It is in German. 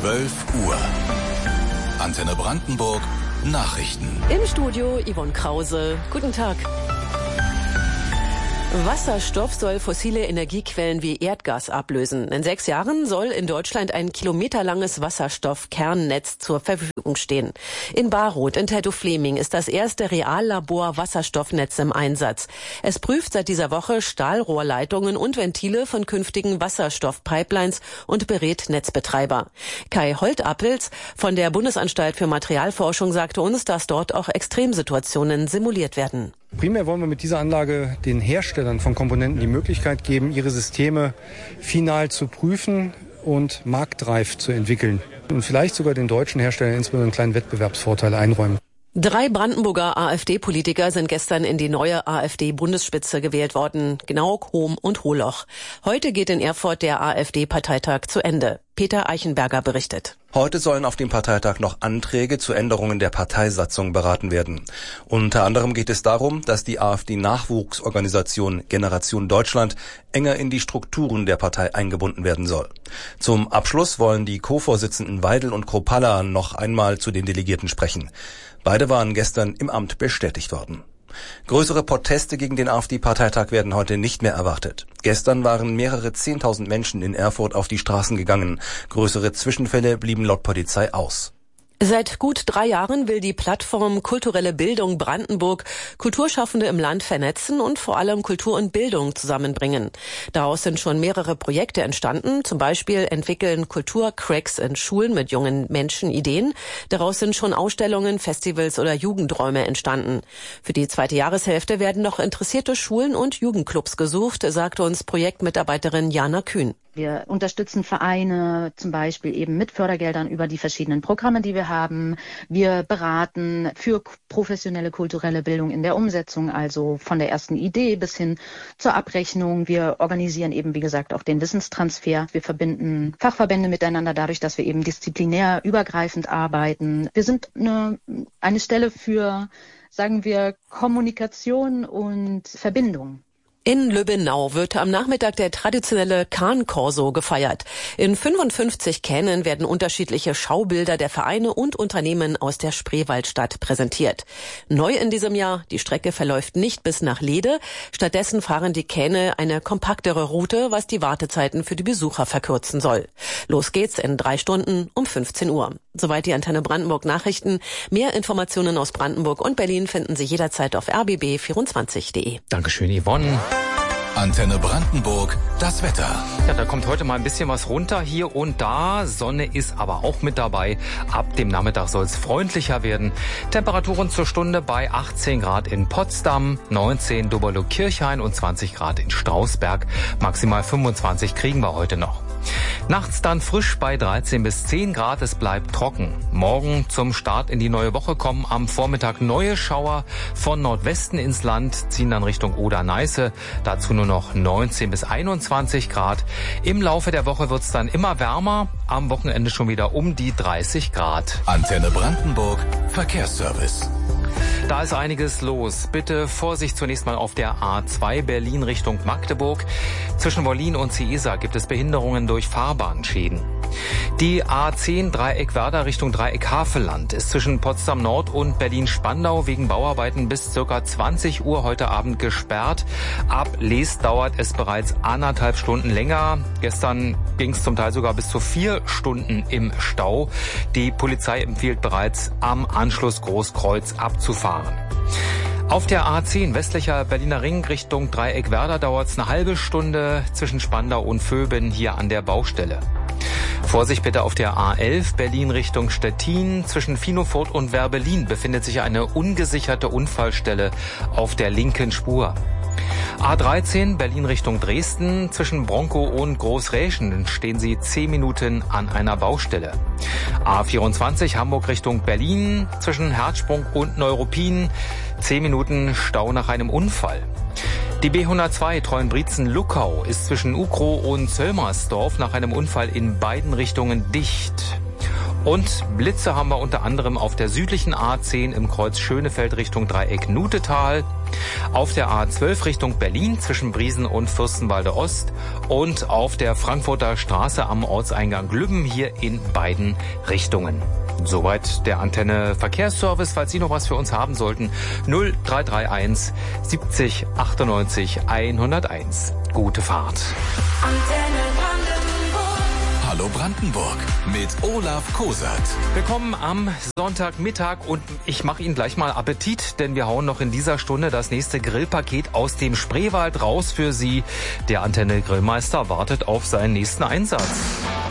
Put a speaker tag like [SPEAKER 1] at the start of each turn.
[SPEAKER 1] 12 Uhr. Antenne Brandenburg, Nachrichten.
[SPEAKER 2] Im Studio Yvonne Krause. Guten Tag. Wasserstoff soll fossile Energiequellen wie Erdgas ablösen. In 6 Jahren soll in Deutschland ein kilometerlanges Wasserstoffkernnetz zur Verfügung stehen. In Baroth in Teltow-Fleming ist das erste Reallabor Wasserstoffnetz im Einsatz. Es prüft seit dieser Woche Stahlrohrleitungen und Ventile von künftigen Wasserstoffpipelines und berät Netzbetreiber. Kai Holtappels von der Bundesanstalt für Materialforschung sagte uns, dass dort auch Extremsituationen simuliert werden.
[SPEAKER 3] Primär wollen wir mit dieser Anlage den Herstellern von Komponenten die Möglichkeit geben, ihre Systeme final zu prüfen und marktreif zu entwickeln. Und vielleicht sogar den deutschen Herstellern insbesondere einen kleinen Wettbewerbsvorteil einräumen. 3 Brandenburger AfD-Politiker sind gestern in die neue AfD-Bundesspitze gewählt worden. Gnauk, Hohm und Holoch. Heute geht in Erfurt der AfD-Parteitag zu Ende. Peter Eichenberger berichtet.
[SPEAKER 4] Heute sollen auf dem Parteitag noch Anträge zu Änderungen der Parteisatzung beraten werden. Unter anderem geht es darum, dass die AfD-Nachwuchsorganisation Generation Deutschland enger in die Strukturen der Partei eingebunden werden soll. Zum Abschluss wollen die Co-Vorsitzenden Weidel und Kropalla noch einmal zu den Delegierten sprechen. Beide waren gestern im Amt bestätigt worden. Größere Proteste gegen den AfD-Parteitag werden heute nicht mehr erwartet. Gestern waren mehrere 10.000 Menschen in Erfurt auf die Straßen gegangen. Größere Zwischenfälle blieben laut Polizei aus.
[SPEAKER 2] Seit gut 3 Jahren will die Plattform Kulturelle Bildung Brandenburg Kulturschaffende im Land vernetzen und vor allem Kultur und Bildung zusammenbringen. Daraus sind schon mehrere Projekte entstanden. Zum Beispiel entwickeln Kulturcracks in Schulen mit jungen Menschen Ideen. Daraus sind schon Ausstellungen, Festivals oder Jugendräume entstanden. Für die 2. Jahreshälfte werden noch interessierte Schulen und Jugendclubs gesucht, sagte uns Projektmitarbeiterin Jana Kühn.
[SPEAKER 5] Wir unterstützen Vereine zum Beispiel eben mit Fördergeldern über die verschiedenen Programme, die wir haben. Wir beraten für professionelle kulturelle Bildung in der Umsetzung, also von der ersten Idee bis hin zur Abrechnung. Wir organisieren eben, wie gesagt, auch den Wissenstransfer. Wir verbinden Fachverbände miteinander dadurch, dass wir eben disziplinär übergreifend arbeiten. Wir sind eine Stelle für, sagen wir, Kommunikation und Verbindung.
[SPEAKER 2] In Lübbenau wird am Nachmittag der traditionelle Kahn-Korso gefeiert. In 55 Kähnen werden unterschiedliche Schaubilder der Vereine und Unternehmen aus der Spreewaldstadt präsentiert. Neu in diesem Jahr, die Strecke verläuft nicht bis nach Lehde. Stattdessen fahren die Kähne eine kompaktere Route, was die Wartezeiten für die Besucher verkürzen soll. Los geht's in 3 Stunden um 15 Uhr. Soweit die Antenne Brandenburg Nachrichten. Mehr Informationen aus Brandenburg und Berlin finden Sie jederzeit auf rbb24.de.
[SPEAKER 6] Dankeschön, Yvonne.
[SPEAKER 1] Antenne Brandenburg, das Wetter.
[SPEAKER 6] Ja, da kommt heute mal ein bisschen was runter hier und da. Sonne ist aber auch mit dabei. Ab dem Nachmittag soll es freundlicher werden. Temperaturen zur Stunde bei 18 Grad in Potsdam, 19 Doberlo-Kirchhain und 20 Grad in Strausberg. Maximal 25 kriegen wir heute noch. Nachts dann frisch bei 13 bis 10 Grad, es bleibt trocken. Morgen zum Start in die neue Woche kommen am Vormittag neue Schauer von Nordwesten ins Land, ziehen dann Richtung Oder-Neiße. Dazu nur noch 19 bis 21 Grad. Im Laufe der Woche wird's dann immer wärmer, am Wochenende schon wieder um die 30 Grad.
[SPEAKER 1] Antenne Brandenburg, Verkehrsservice.
[SPEAKER 6] Da ist einiges los. Bitte Vorsicht zunächst mal auf der A2 Berlin Richtung Magdeburg. Zwischen Wollin und Ciesa gibt es Behinderungen durch Fahrbahnschäden. Die A10 Dreieck Werder Richtung Dreieck Havelland ist zwischen Potsdam Nord und Berlin-Spandau wegen Bauarbeiten bis ca. 20 Uhr heute Abend gesperrt. Ab Leest dauert es bereits 1,5 Stunden länger. Gestern ging es zum Teil sogar bis zu 4 Stunden im Stau. Die Polizei empfiehlt bereits am Anschluss Großkreuz abzufahren. Auf der A10 westlicher Berliner Ring Richtung Dreieck Werder dauert es eine halbe Stunde zwischen Spandau und Vöben hier an der Baustelle. Vorsicht bitte auf der A11 Berlin Richtung Stettin. Zwischen Finofurt und Werbelin befindet sich eine ungesicherte Unfallstelle auf der linken Spur. A13 Berlin Richtung Dresden. Zwischen Bronkow und Großräschen stehen Sie 10 Minuten an einer Baustelle. A24 Hamburg Richtung Berlin. Zwischen Herzsprung und Neuruppin 10 Minuten Stau nach einem Unfall. Die B102 Treuenbrietzen-Luckau ist zwischen Ukrow und Zöllmersdorf nach einem Unfall in beiden Richtungen dicht. Und Blitze haben wir unter anderem auf der südlichen A10 im Kreuz Schönefeld Richtung Dreieck Nutetal, auf der A12 Richtung Berlin zwischen Briesen und Fürstenwalde Ost und auf der Frankfurter Straße am Ortseingang Lübben hier in beiden Richtungen. Soweit der Antenne Verkehrsservice. Falls Sie noch was für uns haben sollten, 0331 70 98 101. Gute Fahrt.
[SPEAKER 1] Antenne Brandenburg. Hallo Brandenburg mit Olaf Kosert.
[SPEAKER 6] Willkommen am Sonntagmittag und ich mache Ihnen gleich mal Appetit, denn wir hauen noch in dieser Stunde das nächste Grillpaket aus dem Spreewald raus für Sie. Der Antenne Grillmeister wartet auf seinen nächsten Einsatz.